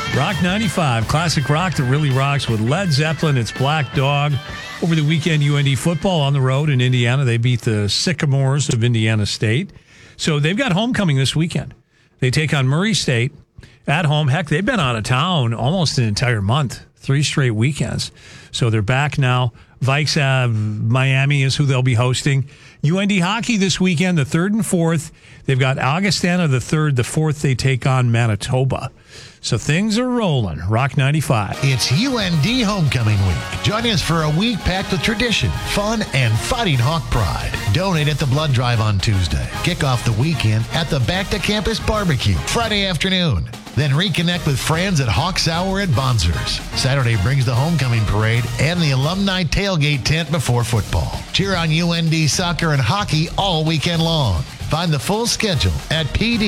Rock 95, classic rock that really rocks with Led Zeppelin. It's Black Dog. Over the weekend, UND football on the road in Indiana. They beat the Sycamores of Indiana State. So they've got homecoming this weekend. They take on Murray State at home. Heck, they've been out of town almost an entire month, 3 straight weekends. So they're back now. Vikes have Miami is who they'll be hosting. UND hockey this weekend, the 3rd and 4th. They've got Augustana the 3rd. The 4th, they take on Manitoba. So things are rolling. Rock 95. It's UND Homecoming Week. Join us for a week packed with tradition, fun, and Fighting Hawk pride. Donate at the blood drive on Tuesday. Kick off the weekend at the Back to Campus Barbecue Friday afternoon. Then reconnect with friends at Hawks Hour at Bonzers. Saturday brings the homecoming parade and the alumni tailgate tent before football. Cheer on UND soccer and hockey all weekend long. Find the full schedule at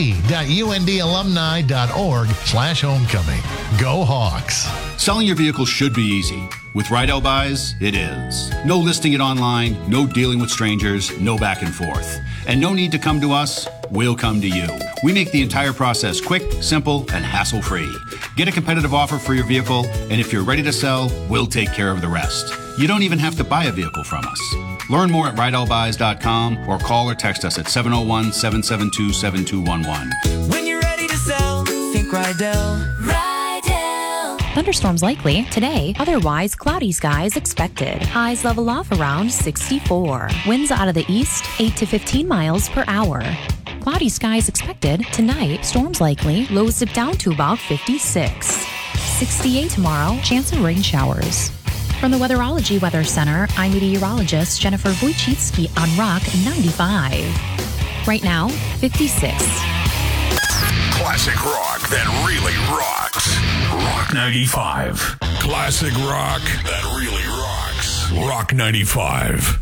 pd.undalumni.org/homecoming. Go Hawks. Selling your vehicle should be easy. With Rydell Buys, it is. No listing it online, no dealing with strangers, no back and forth. And no need to come to us, we'll come to you. We make the entire process quick, simple, and hassle-free. Get a competitive offer for your vehicle, and if you're ready to sell, we'll take care of the rest. You don't even have to buy a vehicle from us. Learn more at RydellBuys.com or call or text us at 701-772-7211. When you're ready to sell, think Rydell. Thunderstorms likely today, otherwise cloudy skies expected. Highs level off around 64. Winds out of the east 8 to 15 miles per hour. Cloudy skies expected tonight, storms likely, lows dip down to about 56. 68 tomorrow, chance of rain showers. From the Weatherology Weather Center, I'm meteorologist Jennifer Wojcicki on Rock 95. Right now, 56. Classic rock that really rocks. Rock 95. Classic rock that really rocks. Rock 95.